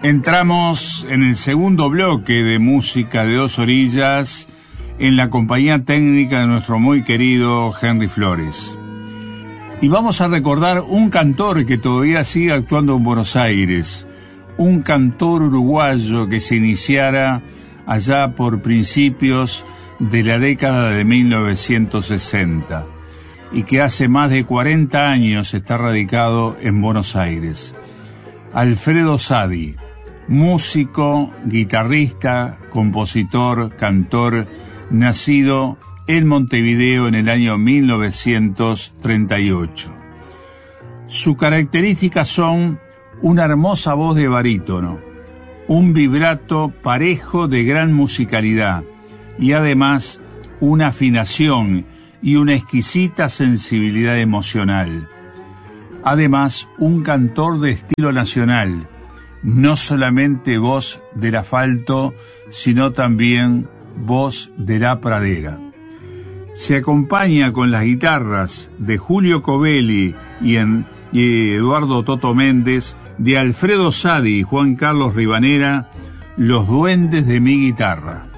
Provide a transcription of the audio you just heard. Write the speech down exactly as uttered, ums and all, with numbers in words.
Entramos en el segundo bloque de Música de Dos Orillas en la compañía técnica de nuestro muy querido Henry Flores. Y vamos a recordar un cantor que todavía sigue actuando en Buenos Aires, un cantor uruguayo que se iniciara allá por principios de la década de mil novecientos sesenta y que hace más de cuarenta años está radicado en Buenos Aires. Alfredo Sadi, músico, guitarrista, compositor, cantor, nacido en Montevideo en el año mil novecientos treinta y ocho. Sus características son una hermosa voz de barítono, un vibrato parejo de gran musicalidad y además una afinación y una exquisita sensibilidad emocional. Además, un cantor de estilo nacional, no solamente voz del asfalto, sino también voz de la pradera. Se acompaña con las guitarras de Julio Covelli y, en, y Eduardo Toto Méndez, de Alfredo Sadi y Juan Carlos Ribanera, los duendes de mi guitarra.